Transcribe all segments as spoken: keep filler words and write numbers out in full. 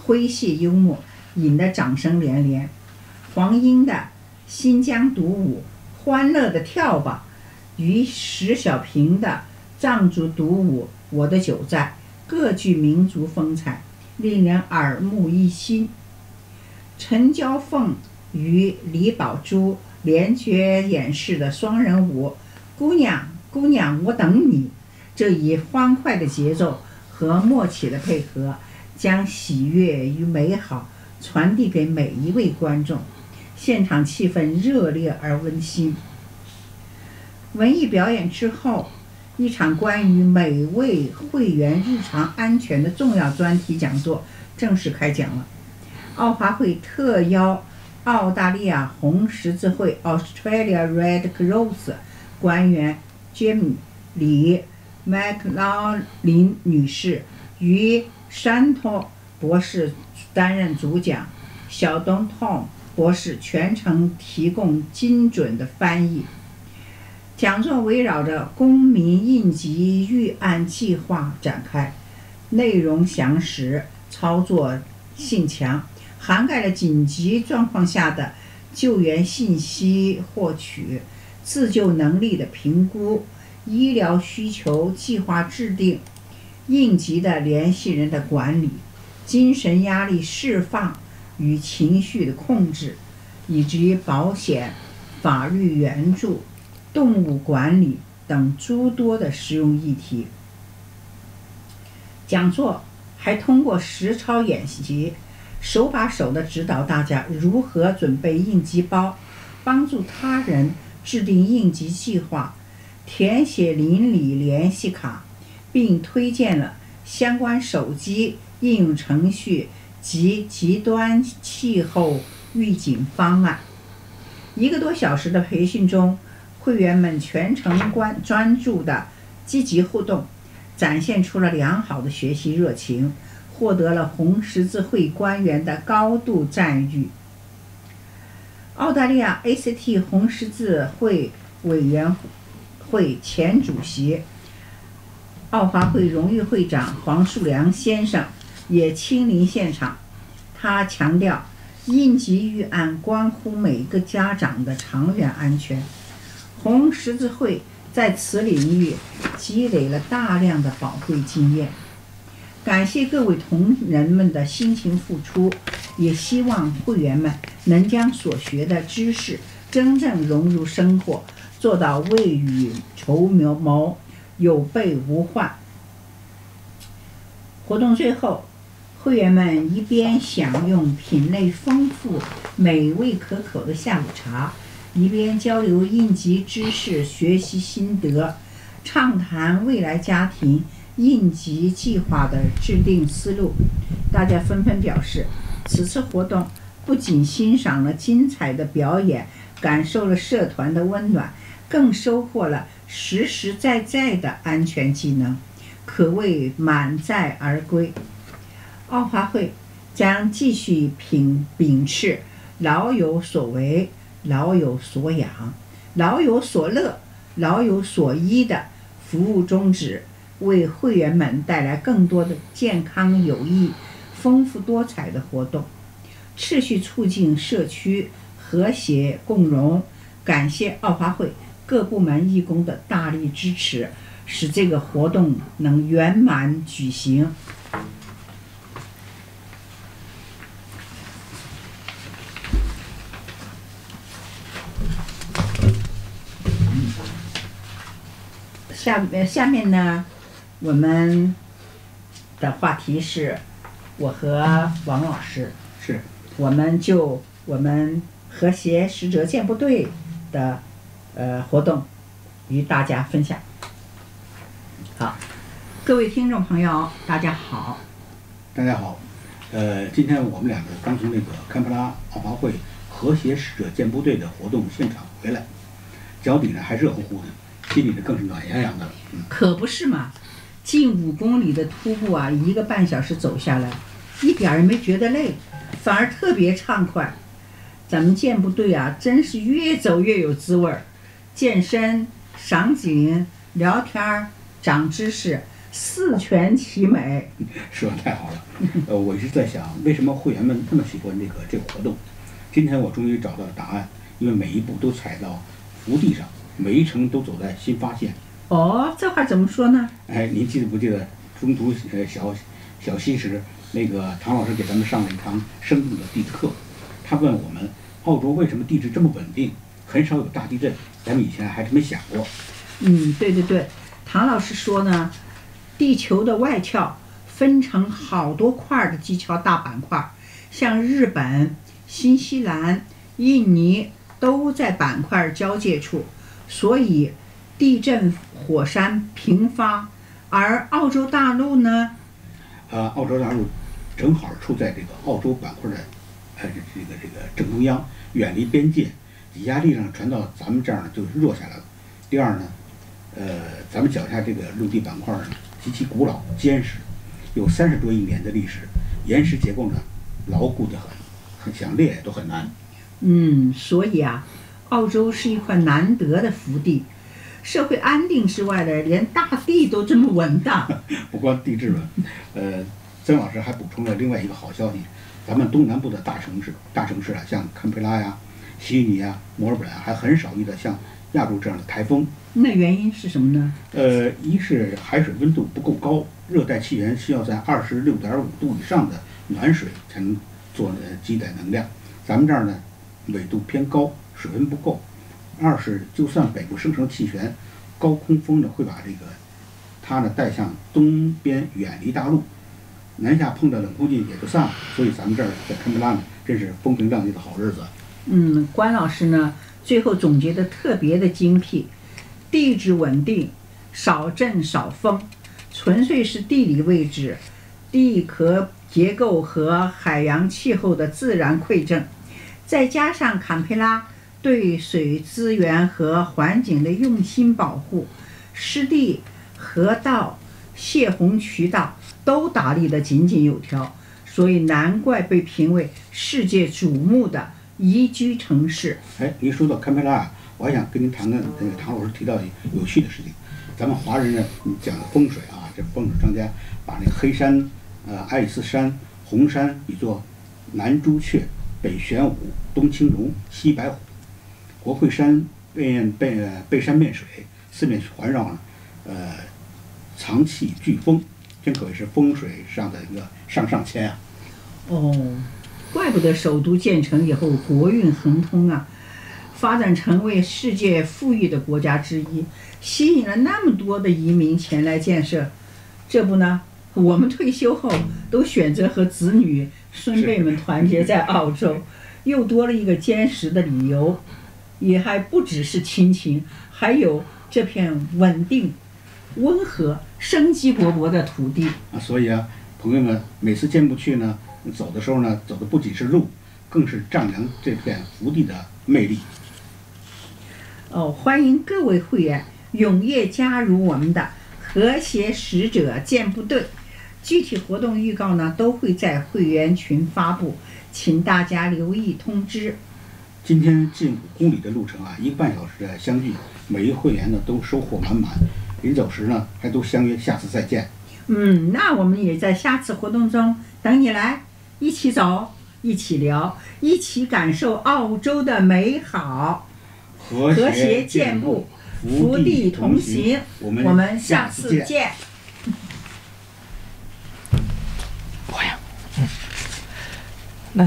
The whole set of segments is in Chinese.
诙谐幽默，引得掌声连连。黄英的新疆独舞，欢乐的跳吧，与石小平的藏族独舞我的酒在，各具民族风采，令人耳目一新。陈娇凤与李宝珠联绝演示的双人舞，姑娘姑娘我等你，这一欢快的节奏和默契的配合，将喜悦与美好传递给每一位观众，现场气氛热烈而温馨。文艺表演之后，一场关于每位会员日常安全的重要专题讲座正式开讲了。奥华会特邀澳大利亚红十字会 Australia Red Cross 官员 Jamie 李麦克劳林女士与山托博士担任主讲，小东 Tom 博士全程提供精准的翻译。讲座围绕着公民应急预案计划展开，内容详实，操作性强，涵盖了紧急状况下的救援信息获取、自救能力的评估、医疗需求计划制定、应急的联系人的管理、精神压力释放与情绪的控制，以及保险、法律援助、动物管理等诸多的实用议题。讲座还通过实操演习，手把手地指导大家如何准备应急包，帮助他人制定应急计划，填写邻里联系卡，并推荐了相关手机应用程序及极端气候预警方案。一个多小时的培训中，会员们全程关专注的积极互动，展现出了良好的学习热情，获得了红十字会官员的高度赞誉。澳大利亚 A C T 红十字会委员会前主席、澳华会荣誉会长黄树良先生也亲临现场。他强调，应急预案关乎每个家长的长远安全。红十字会在此领域积累了大量的宝贵经验，感谢各位同仁们的辛勤付出，也希望会员们能将所学的知识真正融入生活，做到未雨绸缪，有备无患。活动最后，会员们一边享用品类丰富、美味可口的下午茶，一边交流应急知识、学习心得，畅谈未来家庭应急计划的制定思路。大家纷纷表示，此次活动不仅欣赏了精彩的表演，感受了社团的温暖，更收获了实实在在的安全技能，可谓满载而归。澳华会将继续秉秉持老有所为、老有所养、老有所乐、老有所依的服务宗旨，为会员们带来更多的健康有益、丰富多彩的活动，持续促进社区和谐共荣。感谢澳华会各部门义工的大力支持，使这个活动能圆满举行。下下面呢，我们的话题是我和王老师， 是， 我们就我们和谐使者健步队的呃活动与大家分享。好，各位听众朋友，大家好。 大家好，呃，今天我们两个刚从那个堪培拉澳华会和谐使者健步队的活动现场回来，脚底呢还热乎乎的。心里呢更是暖洋洋的了。嗯， 可不是嘛，近五公里的徒步啊，一个半小时走下来，一点儿没觉得累，反而特别畅快。咱们健步队啊，真是越走越有滋味儿，健身、赏景、聊天、长知识， 四全其美。 说的太好了。呃，我一直在想，为什么会员们这么喜欢这个这个活动？今天我终于找到了答案，因为每一步都踩到福地上，每一程都走在新发现。 哦，这话怎么说呢？ 哎，您记得不记得中途呃小小息时，那个唐老师给咱们上了一堂生动的地质课，他问我们，澳洲为什么地质这么稳定，很少有大地震？咱们以前还真没想过。 嗯，对对对，唐老师说呢，地球的外壳分成好多块的地壳大板块，像日本、新西兰、印尼都在板块交界处，所以地震火山频发。而澳洲大陆呢？ 呃，澳洲大陆正好处在这个澳洲板块的呃这个这个正中央，远离边界，抵压力上传到咱们这儿呢就弱下来了。第二呢，呃，咱们脚下这个陆地板块呢极其古老坚实，有三十多亿年的历史，岩石结构呢牢固得很，很想裂都很难。 嗯，所以啊，澳洲是一块难得的福地。社会安定之外的，连大地都这么稳当。 不光地质稳，呃，曾老师还补充了另外一个好消息，咱们东南部的大城市，大城市啊，像堪培拉呀、悉尼呀、墨尔本啊，还很少遇到像亚洲这样的台风。 那原因是什么呢？ 呃，一是海水温度不够高，热带气旋需要在二十六点五度以上的暖水才能做呃积载能量，咱们这儿呢纬度偏高，水温不够。二是就算北部生成气旋，高空风呢会把这个它呢带向东边，远离大陆，南下碰到冷空气也就散了。所以咱们这儿在堪培拉呢，真是风平浪静的好日子。 嗯，关老师呢最后总结的特别的精辟，地质稳定，少震少风，纯粹是地理位置、地壳结构和海洋气候的自然馈赠，再加上堪培拉对水资源和环境的用心保护，湿地、河道、泄洪渠道都打理得井井有条，所以难怪被评为世界瞩目的宜居城市。 哎，您说到堪培拉啊，我还想跟您谈谈那个唐老师提到的有趣的事情。咱们华人呢讲的风水啊，这风水专家把那个黑山、呃爱丽丝山、红山比作南朱雀、北玄武、东青龙、西白虎。国会山背背背山面水，四面环绕呢，呃，藏气聚风，真可谓是风水上的一个上上签啊。 哦，怪不得首都建成以后国运亨通啊，发展成为世界富裕的国家之一，吸引了那么多的移民前来建设。这不呢，我们退休后都选择和子女孙辈们团结在澳洲，又多了一个坚实的理由。也还不只是亲情，还有这片稳定、温和、生机勃勃的土地啊！所以啊，朋友们每次见不去呢，走的时候呢，走的不仅是路，更是丈量这片福地的魅力。 哦，欢迎各位会员踊跃加入我们的和谐使者健步队，具体活动预告呢都会在会员群发布，请大家留意通知。 今天近五公里的路程啊，一个半小时的相聚，每一个会员呢都收获满满。临走时呢，还都相约下次再见。 嗯，那我们也在下次活动中等你来，一起走，一起聊，一起感受澳洲的美好。 和谐健步， 福地同行。 我们我们下次见。 我呀，嗯，那。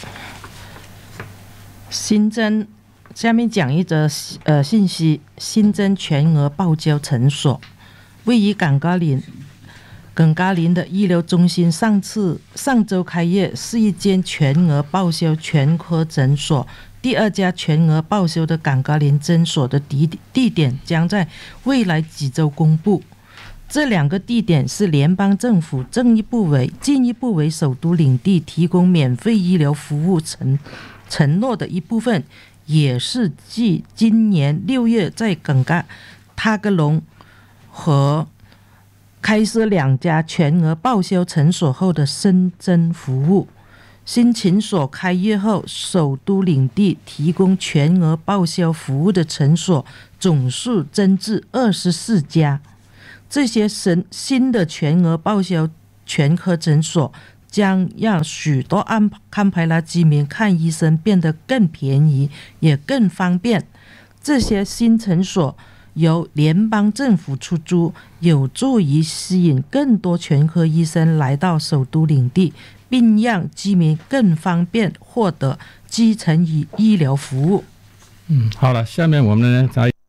新增，下面讲一则呃信息：新增全额报销诊所，位于港加林耿加林的医疗中心，上次上周开业，是一间全额报销全科诊所。第二家全额报销的耿加林诊所的地地点将在未来几周公布。这两个地点是联邦政府进一步为进一步为首都领地提供免费医疗服务承承诺的一部分，也是继今年六月在耿加塔格隆和开设两家全额报销诊所后的新增服务。新诊所开业后，首都领地提供全额报销服务的诊所总数增至二十四家。 这些新新的全额报销全科诊所将让许多安堪培拉居民看医生变得更便宜，也更方便。这些新诊所由联邦政府出租，有助于吸引更多全科医生来到首都领地，并让居民更方便获得基层医医疗服务。 嗯，好了，下面我们来